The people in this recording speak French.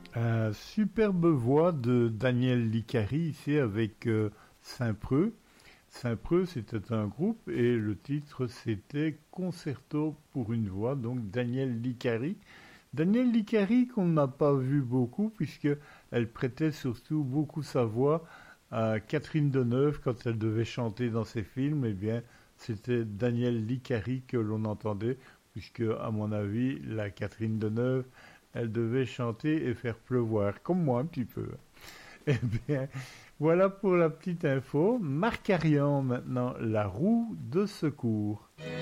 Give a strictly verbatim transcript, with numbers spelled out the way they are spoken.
Euh, superbe voix de Daniel Licari ici avec euh, Saint-Preux. Saint-Preux, c'était un groupe et le titre c'était Concerto pour une voix, donc Daniel Licari. Daniel Licari qu'on n'a pas vu beaucoup puisque elle prêtait surtout beaucoup sa voix à Catherine Deneuve quand elle devait chanter dans ses films. Eh bien, c'était Daniel Licari que l'on entendait puisque, à mon avis, la Catherine Deneuve, elle devait chanter et faire pleuvoir, comme moi un petit peu. Eh bien, voilà pour la petite info. Marc Arian maintenant, la roue de secours.